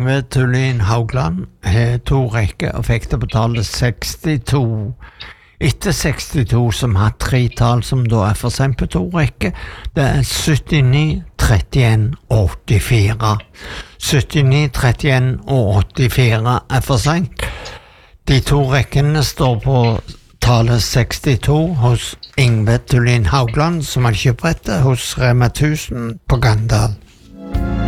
Yngve Tullin Haugland har 2 rekker og fikk det betalt 62. Etter 62 som har 3 tall som da for sent på 2 rekker, det 79, 31 og 84. 79, 31 og 84 for sent. De 2 rekkene står på tallet 62 hos Yngve Tullin Haugland, som har kjøpt hos Rema 1000 på Gandal.